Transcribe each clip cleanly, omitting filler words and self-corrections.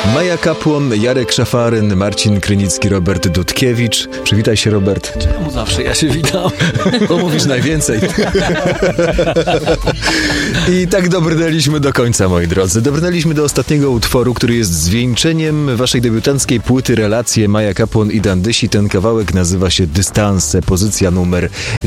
Maja Kapłon, Jarek Szafaryn, Marcin Krynicki, Robert Dudkiewicz. Przywitaj się, Robert. Czemu zawsze ja się witam? Bo mówisz najwięcej. I tak dobrnęliśmy do końca, moi drodzy. Dobrnęliśmy do ostatniego utworu, który jest zwieńczeniem waszej debiutanckiej płyty Relacje Maja Kapłon i Dandysi. Ten kawałek nazywa się Dystanse, pozycja numer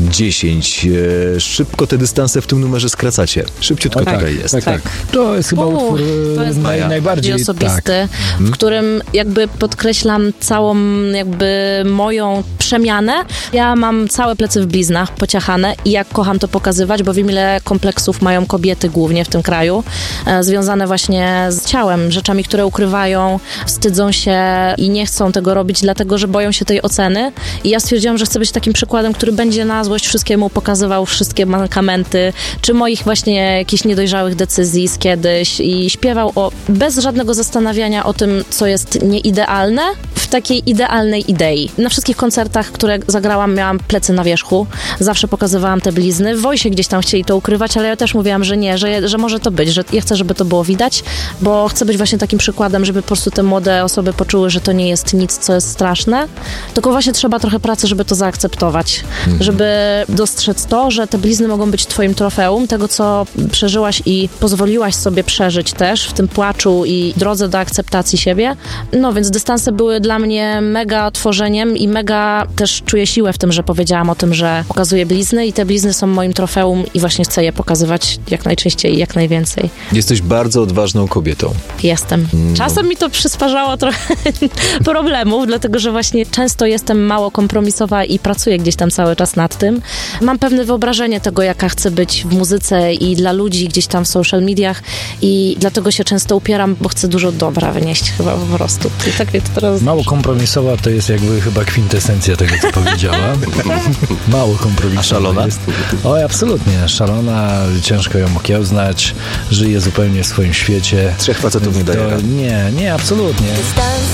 10. Szybko te dystanse w tym numerze skracacie. Szybciutko tutaj jest. Tak. To jest chyba utwór to jest najbardziej osobisty, w którym jakby podkreślam całą jakby moją przemianę. Ja mam całe plecy w bliznach, pociachane i jak kocham to pokazywać, bo wiem, ile kompleksów mają kobiety głównie w tym kraju, związane właśnie z ciałem, rzeczami, które ukrywają, wstydzą się i nie chcą tego robić, dlatego, że boją się tej oceny. I ja stwierdziłam, że chcę być takim przykładem, który będzie na złość wszystkiemu pokazywał wszystkie mankamenty, czy moich właśnie jakichś niedojrzałych decyzji z kiedyś i śpiewał bez żadnego zastanawiania o tym, co jest nieidealne, w takiej idealnej idei. Na wszystkich koncertach, które zagrałam, miałam plecy na wierzchu. Zawsze pokazywałam te blizny. W Wojsie gdzieś tam chcieli to ukrywać, ale ja też mówiłam, że nie, że może to być, że ja chcę, żeby to było widać, bo chcę być właśnie takim przykładem, żeby po prostu te młode osoby poczuły, że to nie jest nic, co jest straszne, tylko właśnie trzeba trochę pracy, żeby to zaakceptować, żeby dostrzec to, że te blizny mogą być twoim trofeum, tego, co przeżyłaś i pozwoliłaś sobie przeżyć też w tym płaczu i drodze do akceptacji siebie. No więc dystanse były dla mnie mega tworzeniem i mega też czuję siłę w tym, że powiedziałam o tym, że pokazuję blizny i te blizny są moim trofeum i właśnie chcę je pokazywać jak najczęściej i jak najwięcej. Jesteś bardzo odważną kobietą. Jestem. Czasem mi to przysparzało trochę problemów, dlatego, że właśnie często jestem mało kompromisowa i pracuję gdzieś tam cały czas nad tym. Mam pewne wyobrażenie tego, jaka chcę być w muzyce i dla ludzi gdzieś tam w social mediach i dlatego się często upieram, bo chcę dużo dobra wynieść chyba po prostu. I tak mnie to teraz... Mało kompromisowa to jest jakby chyba kwintesencja tego, co powiedziała. Mało kompromisowa. A szalona? Jest. Oj, absolutnie. Szalona, ciężko ją okiełznać, żyje zupełnie w swoim świecie. 3 facetów nie daje rady. Nie, absolutnie.